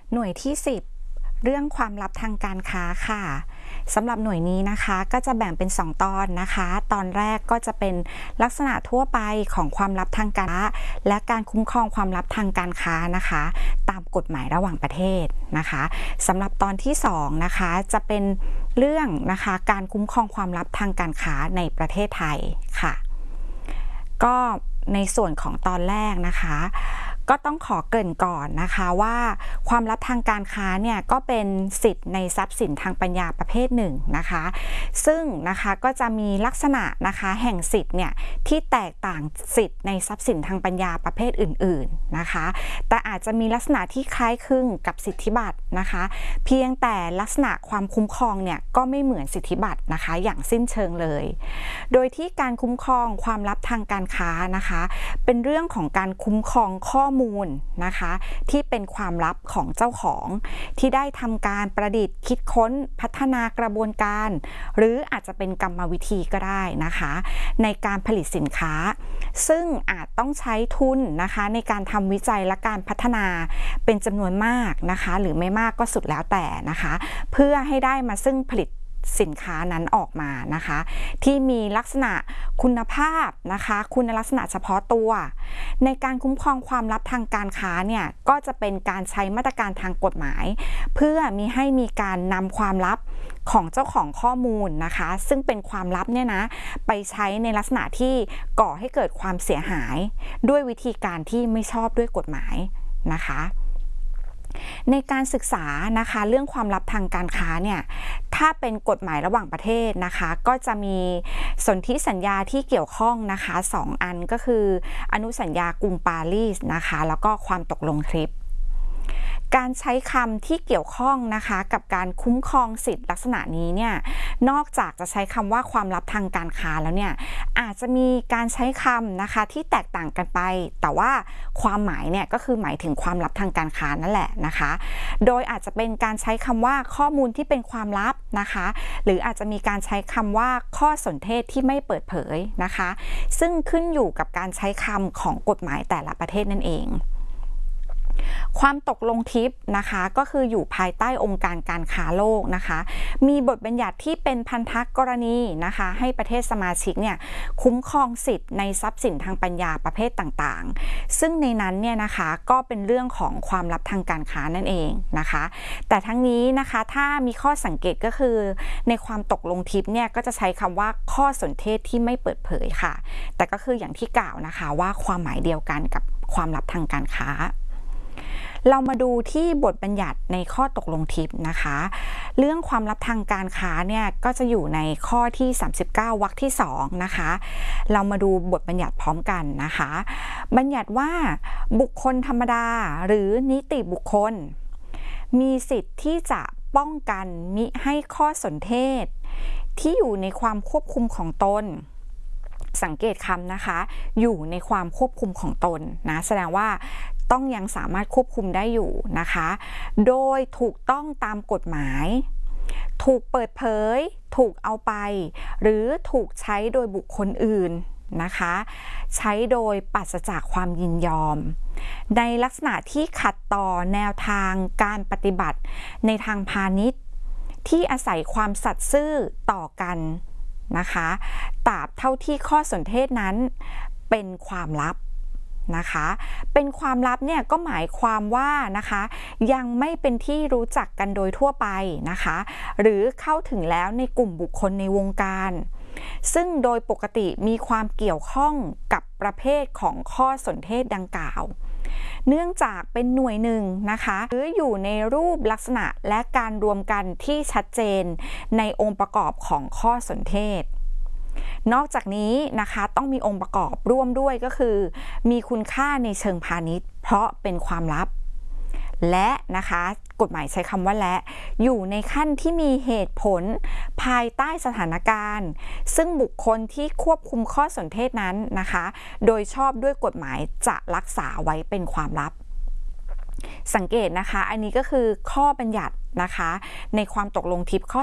หน่วยที่10เรื่องความลับทางการค้าค่ะสำหรับหน่วยนี้นะคะก็จะแบ่งเป็น2ตอนนะคะตอนแรกก็จะเป็นลักษณะทั่วไปของความลับทางการค้าและการคุ้มครองความลับทางการค้านะคะตามกฎหมายระหว่างประเทศนะคะสำหรับตอนที่2นะคะจะเป็นเรื่องนะคะการคุ้มครองความลับทางการค้าในประเทศไทยค่ะก็ในส่วนของตอนแรกนะคะก็ต้องขอเกริ่นก่อนนะคะว่าความลับทางการค้าเนี่ยก็เป็นสิทธิ์ในทรัพย์สินทางปัญญาประเภทหนึ่งนะคะซึ่งนะคะก็จะมีลักษณะนะคะแห่งสิทธิ์เนี่ยที่แตกต่างสิทธิ์ในทรัพย์สินทางปัญญาประเภทอื่นๆนะคะแต่อาจจะมีลักษณะที่คล้ายคลึงกับสิทธิบัตรนะคะเพียงแต่ลักษณะความคุ้มครองเนี่ยก็ไม่เหมือนสิทธิบัตรนะคะอย่างสิ้นเชิงเลยโดยที่การคุ้มครองความลับทางการค้านะคะเป็นเรื่องของการคุ้มครองข้อมูลนะคะที่เป็นความลับของเจ้าของที่ได้ทำการประดิษฐ์คิดค้นพัฒนากระบวนการหรืออาจจะเป็นกรรมวิธีก็ได้นะคะในการผลิตสินค้าซึ่งอาจต้องใช้ทุนนะคะในการทำวิจัยและการพัฒนาเป็นจำนวนมากนะคะหรือไม่มากก็สุดแล้วแต่นะคะเพื่อให้ได้มาซึ่งผลิตสินค้านั้นออกมานะคะที่มีลักษณะคุณภาพนะคะคุณลักษณะเฉพาะตัวในการคุ้มครองความลับทางการค้าเนี่ยก็จะเป็นการใช้มาตรการทางกฎหมายเพื่อมีให้มีการนำความลับของเจ้าของข้อมูลนะคะซึ่งเป็นความลับเนี่ยนะไปใช้ในลักษณะที่ก่อให้เกิดความเสียหายด้วยวิธีการที่ไม่ชอบด้วยกฎหมายนะคะในการศึกษานะคะเรื่องความลับทางการค้าเนี่ยถ้าเป็นกฎหมายระหว่างประเทศนะคะก็จะมีสนธิสัญญาที่เกี่ยวข้องนะคะ2อันก็คืออนุสัญญากรุงปารีสนะคะแล้วก็ความตกลงทริปการใช้คำที่เกี่ยวข้องนะคะกับการคุ้มครองสิทธิลักษณะนี้เนี่ยนอกจากจะใช้คำว่าความลับทางการค้าแล้วเนี่ยอาจจะมีการใช้คำนะคะที่แตกต่างกันไปแต่ว่าความหมายเนี่ยก็คือหมายถึงความลับทางการค้านั่นแหละนะคะโดยอาจจะเป็นการใช้คำว่าข้อมูลที่เป็นความลับนะคะหรืออาจจะมีการใช้คำว่าข้อสนเทศที่ไม่เปิดเผยนะคะซึ่งขึ้นอยู่กับการใช้คำของกฎหมายแต่ละประเทศนั่นเองความตกลงทริปนะคะก็คืออยู่ภายใต้องค์การการค้าโลกนะคะมีบทบัญญัติที่เป็นพันธกรณีนะคะให้ประเทศสมาชิกเนี่ยคุ้มครองสิทธิ์ในทรัพย์สินทางปัญญาประเภทต่างๆซึ่งในนั้นเนี่ยนะคะก็เป็นเรื่องของความลับทางการค้านั่นเองนะคะแต่ทั้งนี้นะคะถ้ามีข้อสังเกตก็คือในความตกลงทริปเนี่ยก็จะใช้คำว่าข้อสนเทศที่ไม่เปิดเผยค่ะแต่ก็คืออย่างที่กล่าวนะคะว่าความหมายเดียวกันกับความลับทางการค้าเรามาดูที่บทบัญญัติในข้อตกลงทริปนะคะเรื่องความลับทางการค้าเนี่ยก็จะอยู่ในข้อที่39วรรคที่2นะคะเรามาดูบทบัญญัติพร้อมกันนะคะบัญญัติว่าบุคคลธรรมดาหรือนิติบุคคลมีสิทธิ์ที่จะป้องกันมิให้ข้อสนเทศที่อยู่ในความควบคุมของตนสังเกตคำนะคะอยู่ในความควบคุมของตนนะแสดงว่าต้องยังสามารถควบคุมได้อยู่นะคะโดยถูกต้องตามกฎหมายถูกเปิดเผยถูกเอาไปหรือถูกใช้โดยบุคคลอื่นนะคะใช้โดยปราศจากความยินยอมในลักษณะที่ขัดต่อแนวทางการปฏิบัติในทางพาณิชย์ที่อาศัยความสัตย์ซื่อต่อกันนะคะตราบเท่าที่ข้อสนเทศนั้นเป็นความลับนะคะเป็นความลับเนี่ยก็หมายความว่านะคะยังไม่เป็นที่รู้จักกันโดยทั่วไปนะคะหรือเข้าถึงแล้วในกลุ่มบุคคลในวงการซึ่งโดยปกติมีความเกี่ยวข้องกับประเภทของข้อสนเทศดังกล่าวเนื่องจากเป็นหน่วยหนึ่งนะคะหรืออยู่ในรูปลักษณะและการรวมกันที่ชัดเจนในองค์ประกอบของข้อสนเทศนอกจากนี้นะคะต้องมีองค์ประกอบร่วมด้วยก็คือมีคุณค่าในเชิงพาณิชย์เพราะเป็นความลับและนะคะกฎหมายใช้คำว่าและอยู่ในขั้นที่มีเหตุผลภายใต้สถานการณ์ซึ่งบุคคลที่ควบคุมข้อสนเทศนั้นนะคะโดยชอบด้วยกฎหมายจะรักษาไว้เป็นความลับสังเกตนะคะอันนี้ก็คือข้อบัญญัตินะคะในความตกลงทริปข้อ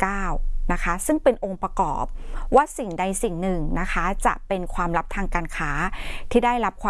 39นะคะซึ่งเป็นองค์ประกอบว่าสิ่งใดสิ่งหนึ่งนะคะจะเป็นความลับทางการค้าที่ได้รับความ